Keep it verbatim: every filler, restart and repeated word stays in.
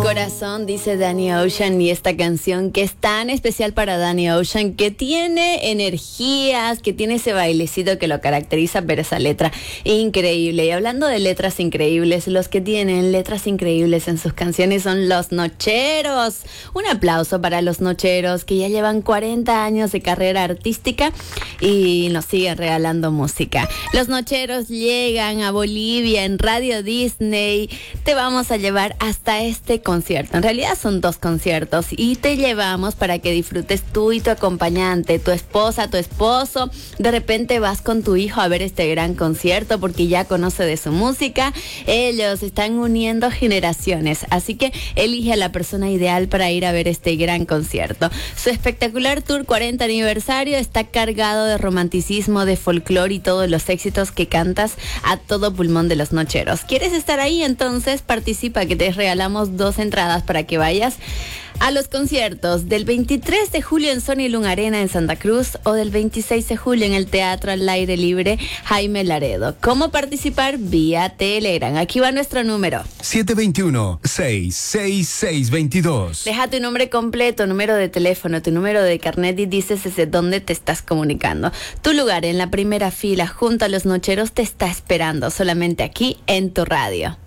Corazón, dice Danny Ocean, y esta canción que es tan especial para Danny Ocean, que tiene energías, que tiene ese bailecito que lo caracteriza, pero esa letra increíble. Y hablando de letras increíbles, los que tienen letras increíbles en sus canciones son Los Nocheros. Un aplauso para Los Nocheros, que ya llevan cuarenta años de carrera artística y nos siguen regalando música. Los Nocheros llegan a Bolivia en Radio Disney. Te vamos a llevar hasta este concierto. En realidad son dos conciertos y te llevamos para que disfrutes tú y tu acompañante, tu esposa, tu esposo. De repente vas con tu hijo a ver este gran concierto porque ya conoce de su música. Ellos están uniendo generaciones, así que elige a la persona ideal para ir a ver este gran concierto. Su espectacular tour cuarenta aniversario está cargado de romanticismo, de folclore y todos los éxitos que cantas a todo pulmón de Los Nocheros. ¿Quieres estar ahí? Entonces participa, que te regalamos dos entradas para que vayas a los conciertos del veintitrés de julio en Sony Luna Arena en Santa Cruz o del veintiséis de julio en el Teatro al Aire Libre Jaime Laredo. ¿Cómo participar? Vía Telegram. Aquí va nuestro número. siete dos uno, seis seis seis dos dos. Deja tu nombre completo, número de teléfono, tu número de carnet y dices desde dónde te estás comunicando. Tu lugar en la primera fila junto a Los Nocheros te está esperando solamente aquí en tu radio.